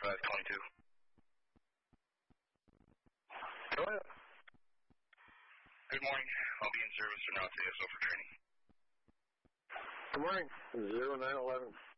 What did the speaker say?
3522. Go ahead. Good morning. I'll be in service for now today, so for training. Good morning. 0911.